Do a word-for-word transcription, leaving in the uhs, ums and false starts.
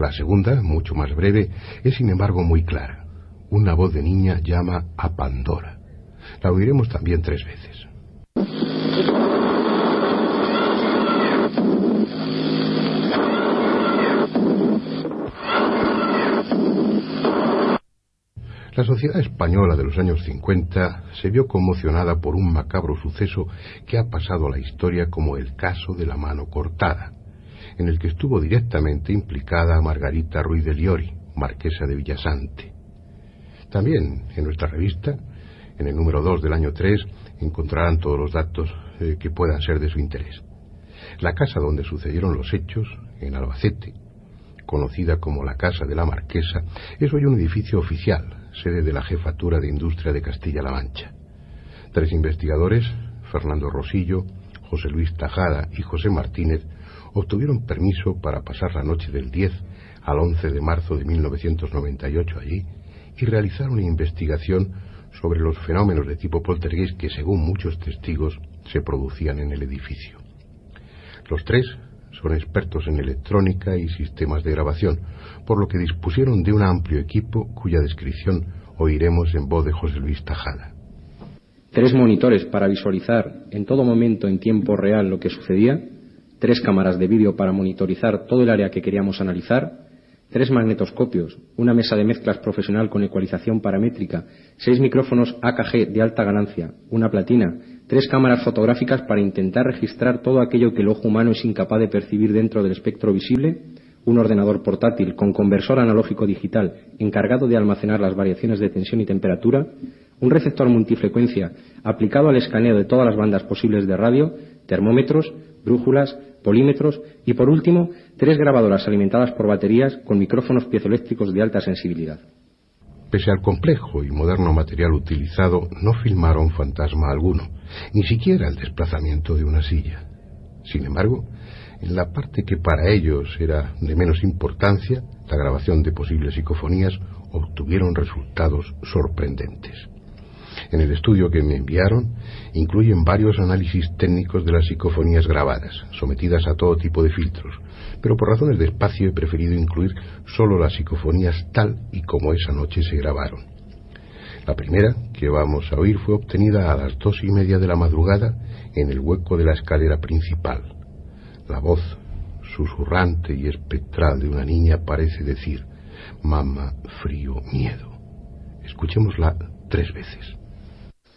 La segunda, mucho más breve, es sin embargo muy clara. Una voz de niña llama a Pandora. La oiremos también tres veces. La sociedad española de los años cincuenta se vio conmocionada por un macabro suceso que ha pasado a la historia como el caso de la mano cortada, en el que estuvo directamente implicada Margarita Ruiz de Liori, marquesa de Villasante. También en nuestra revista, en el número dos del año tres, encontrarán todos los datos eh, que puedan ser de su interés. La casa donde sucedieron los hechos, en Albacete, conocida como la Casa de la Marquesa, es hoy un edificio oficial, sede de la Jefatura de Industria de Castilla-La Mancha. Tres investigadores, Fernando Rosillo, José Luis Tajada y José Martínez, obtuvieron permiso para pasar la noche del diez al once de marzo de mil novecientos noventa y ocho allí y realizar una investigación sobre los fenómenos de tipo poltergeist que, según muchos testigos, se producían en el edificio. Los tres son expertos en electrónica y sistemas de grabación, por lo que dispusieron de un amplio equipo cuya descripción oiremos en voz de José Luis Tajada. Tres monitores para visualizar en todo momento en tiempo real lo que sucedía, tres cámaras de vídeo para monitorizar todo el área que queríamos analizar, tres magnetoscopios, una mesa de mezclas profesional con ecualización paramétrica, seis micrófonos A K G de alta ganancia, una platina, tres cámaras fotográficas para intentar registrar todo aquello que el ojo humano es incapaz de percibir dentro del espectro visible, un ordenador portátil con conversor analógico digital encargado de almacenar las variaciones de tensión y temperatura, un receptor multifrecuencia aplicado al escaneo de todas las bandas posibles de radio, termómetros, brújulas, polímetros y, por último, tres grabadoras alimentadas por baterías con micrófonos piezoeléctricos de alta sensibilidad. Pese al complejo y moderno material utilizado, no filmaron fantasma alguno, ni siquiera el desplazamiento de una silla. Sin embargo, en la parte que para ellos era de menos importancia, la grabación de posibles psicofonías, obtuvieron resultados sorprendentes. En el estudio que me enviaron, incluyen varios análisis técnicos de las psicofonías grabadas, sometidas a todo tipo de filtros, pero por razones de espacio he preferido incluir solo las psicofonías tal y como esa noche se grabaron. La primera que vamos a oír fue obtenida a las dos y media de la madrugada en el hueco de la escalera principal. La voz susurrante y espectral de una niña parece decir: mamá, frío, miedo. Escuchémosla tres veces.